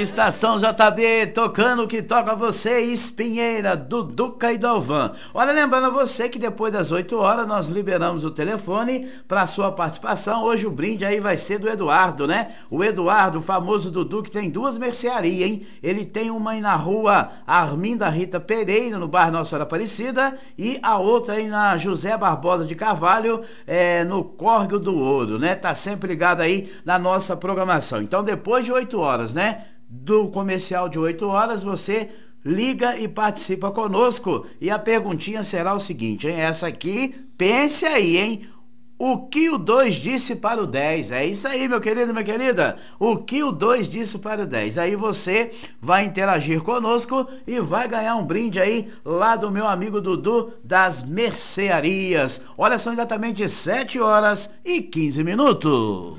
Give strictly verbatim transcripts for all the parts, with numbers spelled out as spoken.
Estação J B, tocando o que toca você, Espinheira, Duduca e Dalvan. Olha, lembrando a você que depois das oito horas nós liberamos o telefone para sua participação. Hoje o brinde aí vai ser do Eduardo, né? O Eduardo, o famoso Dudu, que tem duas mercearias, hein? Ele tem uma aí na rua Arminda Rita Pereira, no bairro Nossa Senhora Aparecida, e a outra aí na José Barbosa de Carvalho, é, no Córrego do Ouro, né? Tá sempre ligado aí na nossa programação. Então, depois de oito horas, né? Do comercial de oito horas, você liga e participa conosco. E a perguntinha será o seguinte, hein? Essa aqui, pense aí, hein? O que o dois disse para o dez? É isso aí, meu querido, minha querida. O que o dois disse para o dez? Aí você vai interagir conosco e vai ganhar um brinde aí lá do meu amigo Dudu das Mercearias. Olha, são exatamente sete horas e quinze minutos.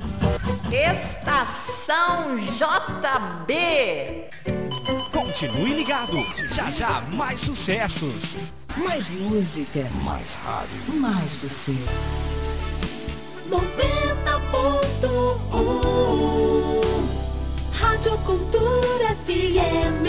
Estação J B. Continue ligado. Já já mais sucessos. Mais música. Mais rádio. Mais você. noventa ponto um Rádio Cultura F M.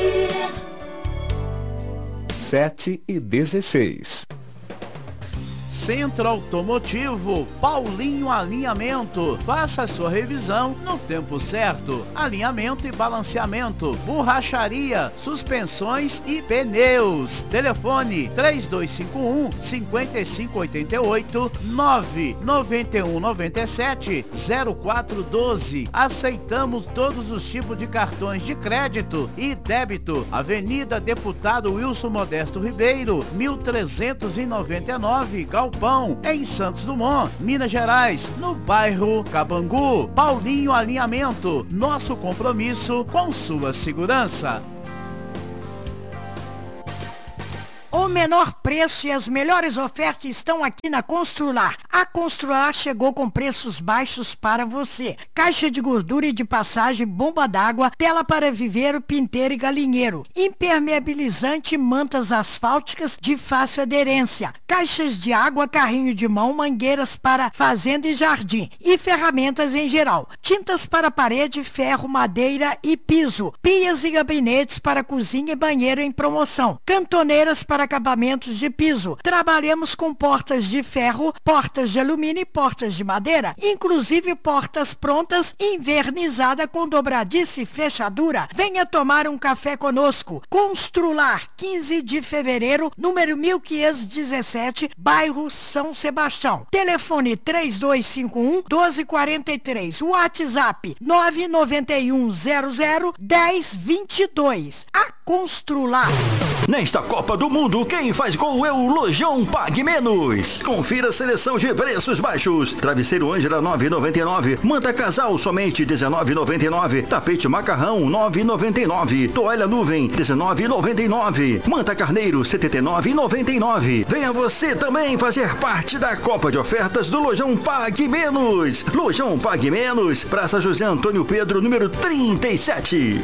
sete e dezesseis. Centro Automotivo Paulinho Alinhamento. Faça a sua revisão no tempo certo. Alinhamento e balanceamento, borracharia, suspensões e pneus. Telefone três dois cinco um, cinco cinco oito oito, nove nove um nove sete, zero quatro um dois. Aceitamos todos os tipos de cartões de crédito e débito. Avenida Deputado Wilson Modesto Ribeiro, mil trezentos e noventa e nove, Galpão, em Santos Dumont, Minas Gerais, no bairro Cabangu. Paulinho Alinhamento, nosso compromisso com sua segurança. O menor preço e as melhores ofertas estão aqui na Constrular. A Constrular chegou com preços baixos para você. Caixa de gordura e de passagem, bomba d'água, tela para viveiro, pinteiro e galinheiro, impermeabilizante, mantas asfálticas de fácil aderência, caixas de água, carrinho de mão, mangueiras para fazenda e jardim e ferramentas em geral. Tintas para parede, ferro, madeira e piso. Pias e gabinetes para cozinha e banheiro em promoção. Cantoneiras para acabamentos de piso. Trabalhamos com portas de ferro, portas de alumínio e portas de madeira, inclusive portas prontas, invernizada com dobradiça e fechadura. Venha tomar um café conosco. Constrular, quinze de fevereiro, número mil quinhentos e dezessete, bairro São Sebastião. Telefone três dois cinco um, doze quarenta e três. WhatsApp nove nove um zero zero, dez vinte e dois. A Constrular. Nesta Copa do Mundo, quem faz gol é o Lojão Pague Menos. Confira a seleção de preços baixos. Travesseiro Ângela nove reais e noventa e nove centavos. Manta Casal somente dezenove reais e noventa e nove centavos. Tapete Macarrão nove reais e noventa e nove centavos. Toalha Nuvem dezenove reais e noventa e nove centavos. Manta Carneiro setenta e nove reais e noventa e nove centavos. Venha você também fazer parte da Copa de Ofertas do Lojão Pague Menos. Lojão Pague Menos, Praça José Antônio Pedro, número trinta e sete.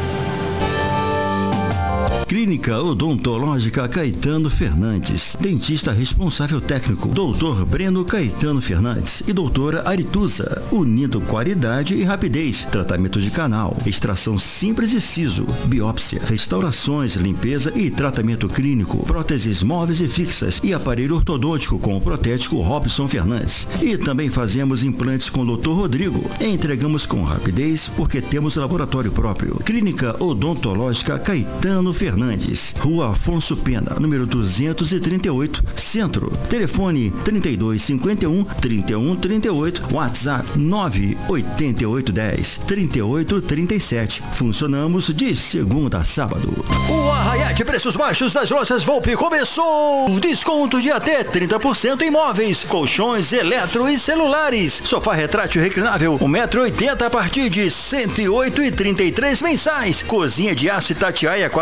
Clínica Odontológica Caetano Fernandes. Dentista responsável técnico, doutor Breno Caetano Fernandes e doutora Arituza. Unindo qualidade e rapidez. Tratamento de canal, extração simples e siso, biópsia, restaurações, limpeza e tratamento clínico, próteses móveis e fixas e aparelho ortodôntico com o protético Robson Fernandes. E também fazemos implantes com o doutor Rodrigo. Entregamos com rapidez porque temos laboratório próprio. Clínica Odontológica Caetano Fernandes. Rua Afonso Pena, número duzentos e trinta e oito, Centro. Telefone trinta e dois cinquenta e um, trinta e um trinta e oito, WhatsApp nove oito oito um zero, trinta e oito trinta e sete. Funcionamos de segunda a sábado. O arraiá de preços baixos das lojas Volpe começou! Desconto de até trinta por cento em móveis, colchões, eletro e celulares. Sofá retrátil reclinável, um metro e oitenta a partir de cento e oito reais e trinta e três mensais. Cozinha de aço Itatiaia quatro peças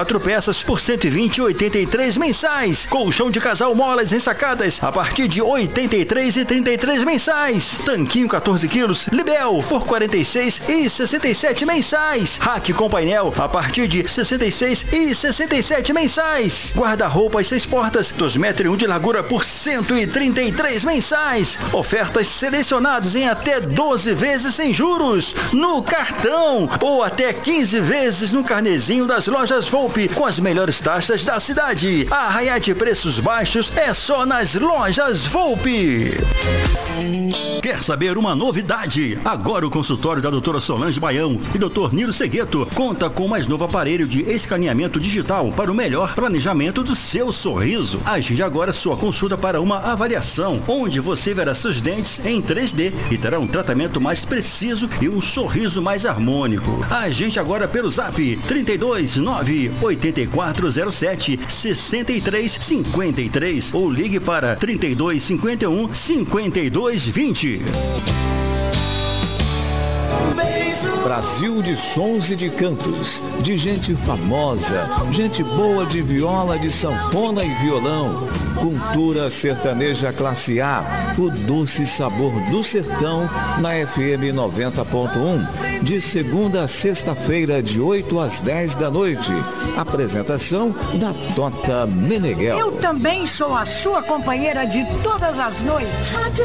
peças por cento e vinte e oitenta e três mensais. Colchão de casal molas ensacadas a partir de oitenta e três e trinta e três mensais. Tanquinho quatorze quilos Libel por quarenta e seis e sessenta e sete mensais. Rack com painel a partir de sessenta e seis e sessenta e sete mensais. Guarda-roupas seis portas, dois metros e um de largura por cento e trinta e três mensais. Ofertas selecionadas em até doze vezes sem juros no cartão ou até quinze vezes no carnezinho das lojas Volpe com as melhores taxas da cidade. A arraiá de preços baixos é só nas lojas Volpe. Quer saber uma novidade? Agora o consultório da doutora Solange Baião e doutor Niro Segueto conta com o mais novo aparelho de escaneamento digital para o melhor planejamento do seu sorriso. Agende agora sua consulta para uma avaliação, onde você verá seus dentes em três D e terá um tratamento mais preciso e um sorriso mais harmônico. Agende agora pelo zap trinta e dois, nove, oitenta e quatro zero sete, sessenta e três cinquenta e três ou ligue para trinta e dois, cinquenta e um, cinquenta e dois, vinte. Brasil de sons e de cantos, de gente famosa, gente boa de viola, de sanfona e violão. Cultura sertaneja classe A, o doce sabor do sertão, na F M noventa ponto um, de segunda a sexta-feira, de oito às dez da noite. Apresentação da Tota Meneghel. Eu também sou a sua companheira de todas as noites. Rádio